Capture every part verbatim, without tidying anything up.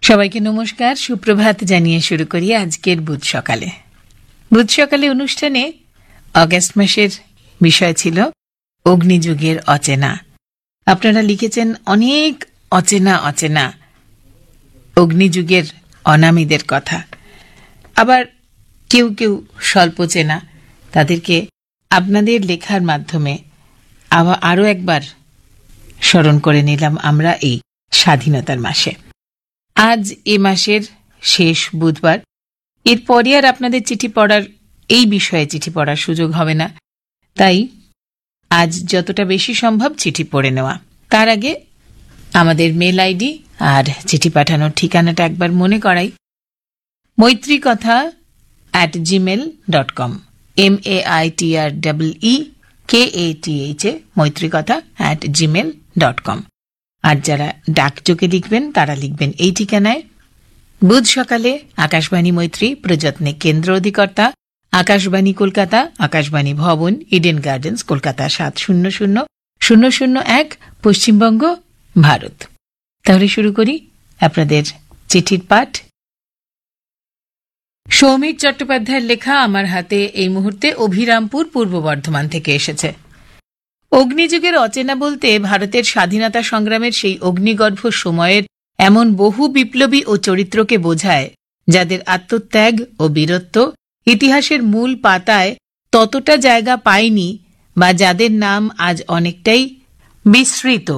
সবাইকে নমস্কার, সুপ্রভাত জানিয়ে শুরু করি আজকের বুধ সকালে। বুধ সকালে অনুষ্ঠানে অগাস্ট মাসের বিষয় ছিল অগ্নিযুগের অচেনা। আপনারা লিখেছেন অনেক অচেনা অচেনা অগ্নিযুগের অনামীদের কথা। আবার কেউ কেউ স্বল্প চেনা, তাদেরকে আপনাদের লেখার মাধ্যমে আবার আরও একবার স্মরণ করে নিলাম আমরা এই স্বাধীনতার মাসে। আজ এ মাসের শেষ বুধবার। এরপরে আর আপনাদের চিঠি পড়ার এই বিষয়ে চিঠি পড়ার সুযোগ হবে না, তাই আজ যতটা বেশি সম্ভব চিঠি পড়ে নেওয়া। তার আগে আমাদের মেল আইডি আর চিঠি পাঠানোর ঠিকানাটা একবার মনে করাই। মৈত্রী কথা at Gmail dot com, M A I T R double E K A T H A, মৈত্রী কথা অ্যাট জিমেল ডট কম। আর যারা ডাকযোগে লিখবেন তারা লিখবেন এই ঠিকানায়। বুধ সকালে আকাশবাণী মৈত্রী, প্রযত্নে কেন্দ্র অধিকর্তা আকাশবাণী কলকাতা, আকাশবাণী ভবন, ইডেন গার্ডেন্স, কলকাতা সাত শূন্য শূন্য শূন্য শূন্য এক, পশ্চিমবঙ্গ, ভারত। তাহলে শুরু করি আপনাদের চিঠির পাঠ। সৌমিক চট্টোপাধ্যায়ের লেখা আমার হাতে এই মুহূর্তে অভিরামপুর, পূর্ব বর্ধমান থেকে এসেছে। অগ্নিযুগের অচেনা বলতে ভারতের স্বাধীনতা সংগ্রামের সেই অগ্নিগর্ভ সময়ের এমন বহু বিপ্লবী ও চরিত্রকে বোঝায় যাদের আত্মত্যাগ ও বীরত্ব ইতিহাসের মূল পাতায় ততটা জায়গা পায়নি, বা যাদের নাম আজ অনেকটাই বিস্মৃত।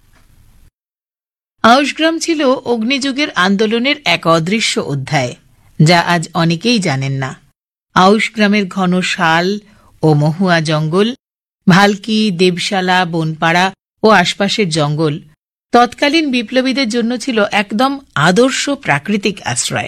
আউশগ্রাম ছিল অগ্নিযুগের আন্দোলনের এক অদৃশ্য অধ্যায়, যা আজ অনেকেই জানেন না। আউশগ্রামের ঘন শাল ও মহুয়া জঙ্গল, ভালকি, দেবশালা, বনপাড়া ও আশপাশের জঙ্গল তৎকালীন বিপ্লবীদের জন্য ছিল একদম আদর্শ প্রাকৃতিক আশ্রয়।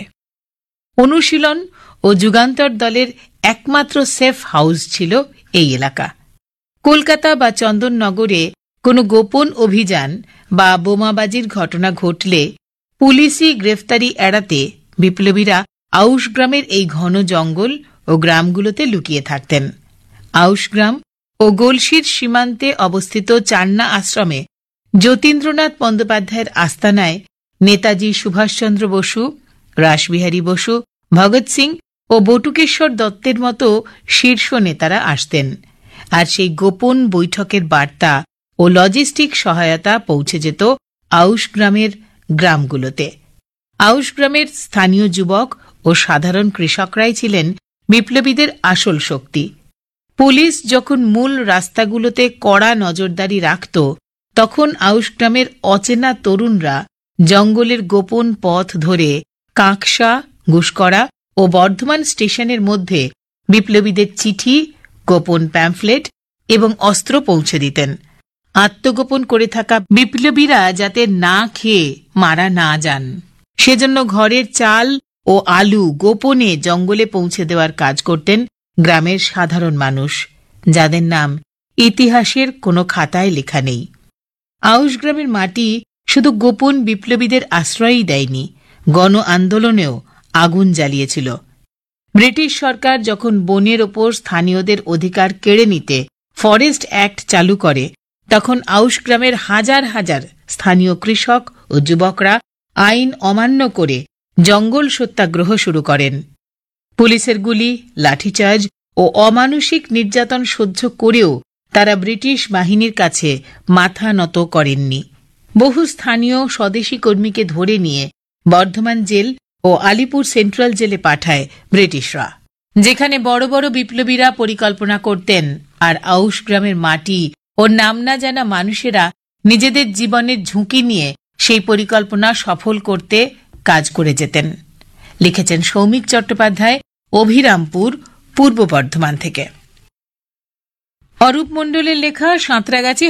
অনুশীলন ও যুগান্তর দলের একমাত্র সেফ হাউস ছিল এই এলাকা। কলকাতা বা চন্দননগরে কোনো গোপন অভিযান বা বোমাবাজির ঘটনা ঘটলে পুলিশি গ্রেফতারি এড়াতে বিপ্লবীরা আউশগ্রামের এই ঘন জঙ্গল ও গ্রামগুলোতে লুকিয়ে থাকতেন। আউশগ্রাম ও গলসির সীমান্তে অবস্থিত চান্না আশ্রমে যতীন্দ্রনাথ বন্দ্যোপাধ্যায়ের আস্তানায় নেতাজি সুভাষচন্দ্র বসু, রাসবিহারী বসু, ভগৎ সিং ও বটুকেশ্বর দত্তের মতো শীর্ষ নেতারা আসতেন, আর সেই গোপন বৈঠকের বার্তা ও লজিস্টিক সহায়তা পৌঁছে যেত আউশগ্রামের গ্রামগুলোতে। আউশগ্রামের স্থানীয় যুবক ও সাধারণ কৃষকরাই ছিলেন বিপ্লবীদের আসল শক্তি। পুলিশ যখন মূল রাস্তাগুলোতে কড়া নজরদারি রাখত, তখন আউশগ্রামের অচেনা তরুণরা জঙ্গলের গোপন পথ ধরে কাঁকসা, গুসকরা ও বর্ধমান স্টেশনের মধ্যে বিপ্লবীদের চিঠি, গোপন প্যাম্ফলেট এবং অস্ত্র পৌঁছে দিতেন। আত্মগোপন করে থাকা বিপ্লবীরা যাতে না খেয়ে মারা না যান, সেজন্য ঘরের চাল ও আলু গোপনে জঙ্গলে পৌঁছে দেওয়ার কাজ করতেন গ্রামের সাধারণ মানুষ, যাদের নাম ইতিহাসের কোনো খাতায় লেখা নেই। আউশগ্রামের মাটি শুধু গোপন বিপ্লবীদের আশ্রয়ই দেয়নি, গণ আন্দোলনেও আগুন জ্বালিয়েছিল। ব্রিটিশ সরকার যখন বনের ওপর স্থানীয়দের অধিকার কেড়ে নিতে ফরেস্ট অ্যাক্ট চালু করে, তখন আউশগ্রামের হাজার হাজার স্থানীয় কৃষক ও যুবকরা আইন অমান্য করে জঙ্গল সত্যাগ্রহ শুরু করেন। পুলিশের গুলি, লাঠিচার্জ ও অমানুষিক নির্যাতন সহ্য করেও তারা ব্রিটিশ বাহিনীর কাছে মাথা নত করেননি। বহু স্থানীয় স্বদেশী কর্মীকে ধরে নিয়ে বর্ধমান জেল ও আলিপুর সেন্ট্রাল জেলে পাঠায় ব্রিটিশরা, যেখানে বড় বড় বিপ্লবীরা পরিকল্পনা করতেন, আর আউশগ্রামের মাটি ও নাম না জানা মানুষেরা নিজেদের জীবনের ঝুঁকি নিয়ে সেই পরিকল্পনা সফল করতে কাজ করে যেতেন। লিখেছেন সৌমিক চট্টোপাধ্যায়, অভিরামপুর, পূর্ব বর্ধমান থেকে। অরূপ মণ্ডলের লেখা সাঁতরাগাছি